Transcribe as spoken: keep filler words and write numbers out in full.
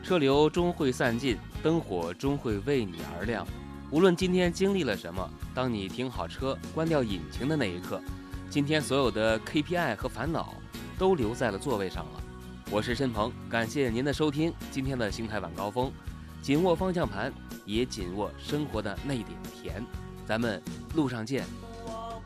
车流终会散尽，灯火终会为你而亮。无论今天经历了什么，当你停好车、关掉引擎的那一刻，今天所有的 K P I 和烦恼都留在了座位上了。我是申鹏，感谢您的收听。今天的邢台晚高峰，紧握方向盘，也紧握生活的那点甜。咱们路上见。